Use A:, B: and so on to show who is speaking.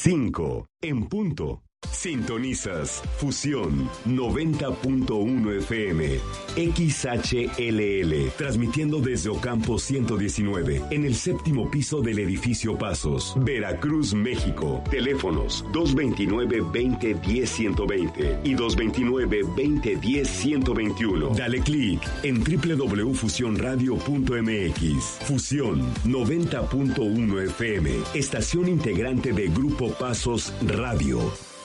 A: 5 en punto. Sintonizas Fusión 90.1 FM XHLL, transmitiendo desde Ocampo 119, en el séptimo piso del edificio Pasos, Veracruz, México. Teléfonos 229-2010-120 y 229-2010-121. Dale clic en www.fusionradio.mx. Fusión 90.1 FM, estación integrante de Grupo Pasos Radio.